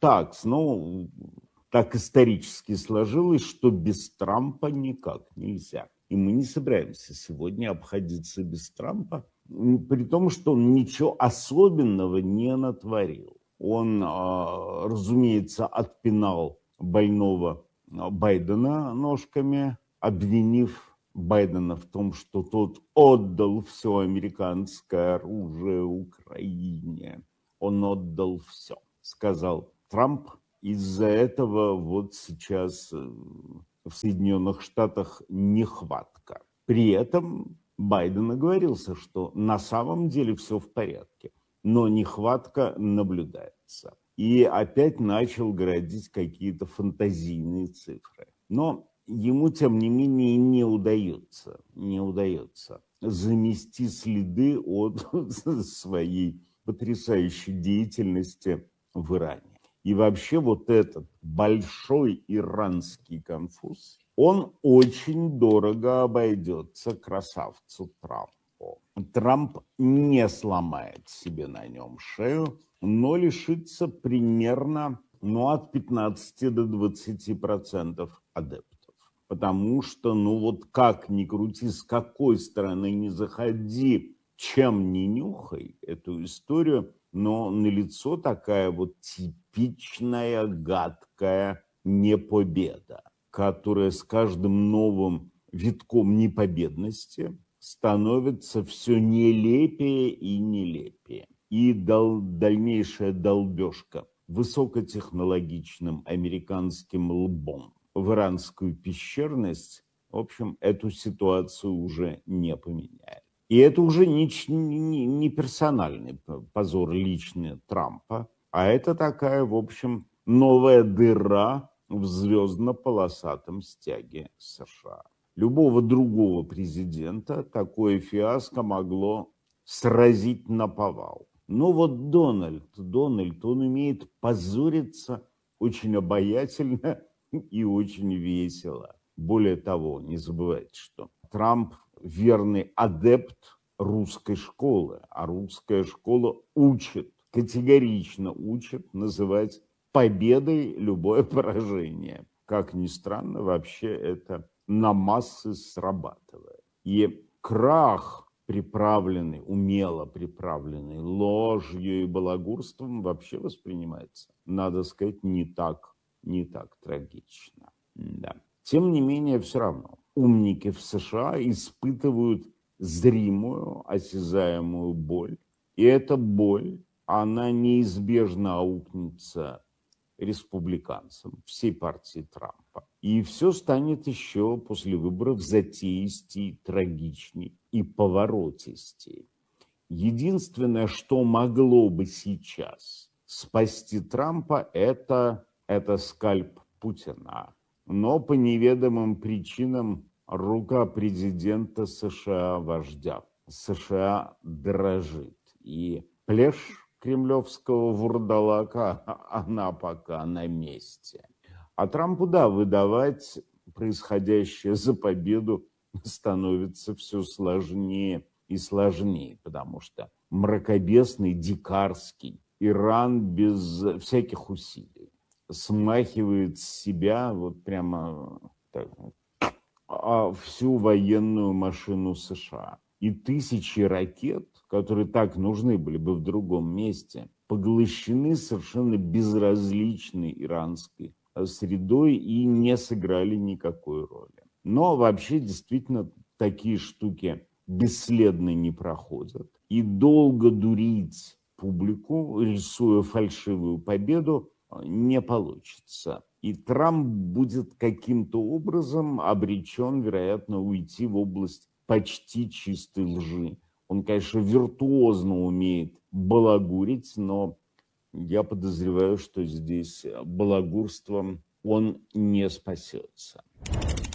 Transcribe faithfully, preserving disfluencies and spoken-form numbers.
Так, ну, так исторически сложилось, что без Трампа никак нельзя. И мы не собираемся сегодня обходиться без Трампа, при том, что он ничего особенного не натворил. Он, разумеется, отпинал больного Байдена ножками, обвинив Байдена в том, что тот отдал все американское оружие Украине. Он отдал все, сказал Трамп. Из-за этого вот сейчас в Соединенных Штатах нехватка. При этом Байден оговорился, что на самом деле все в порядке, но нехватка наблюдается. И опять начал городить какие-то фантазийные цифры. Но ему, тем не менее, не удается, не удается замести следы от своей потрясающей деятельности в Иране. И вообще вот этот большой иранский конфуз, он очень дорого обойдется красавцу Трампу. Трамп не сломает себе на нем шею, но лишится примерно ну, от пятнадцати до двадцати процентов адептов. Потому что, ну вот как ни крути, с какой стороны ни заходи, чем не нюхай эту историю, но налицо такая вот типичная гадкая непобеда, которая с каждым новым витком непобедности становится все нелепее и нелепее. И дал, дальнейшая долбежка высокотехнологичным американским лбом в иранскую пещерность, в общем, эту ситуацию уже не поменяет. И это уже не, не, не персональный позор личный Трампа, а это такая, в общем, новая дыра в звездно-полосатом стяге США. Любого другого президента такое фиаско могло сразить наповал. Но вот Дональд, Дональд, он умеет позориться очень обаятельно и очень весело. Более того, не забывайте, что Трамп верный адепт русской школы, а русская школа учит, категорично учит называть победой любое поражение. Как ни странно, вообще это на массы срабатывает. И крах, приправленный, умело приправленный ложью и балагурством, вообще воспринимается, надо сказать, не так, не так трагично. Да. Тем не менее, все равно умники в США испытывают зримую, осязаемую боль. И эта боль, она неизбежно аукнется республиканцам, всей партии Трампа. И все станет еще после выборов затеистей, трагичней и поворотистей. Единственное, что могло бы сейчас спасти Трампа, это, это скальп Путина. Но по неведомым причинам рука президента США, вождя США, дрожит. И плешь кремлевского вурдалака, она пока на месте. А Трампу, да, выдавать происходящее за победу становится все сложнее и сложнее, потому что мракобесный, дикарский Иран без всяких усилий смахивает с себя вот прямо так, всю военную машину США. И тысячи ракет, которые так нужны были бы в другом месте, поглощены совершенно безразличной иранской средой и не сыграли никакой роли. Но вообще действительно такие штуки бесследно не проходят. И долго дурить публику, рисуя фальшивую победу, не получится. И Трамп будет каким-то образом обречен, вероятно, уйти в область почти чистой лжи. Он, конечно, виртуозно умеет балагурить, но я подозреваю, что здесь балагурством он не спасется.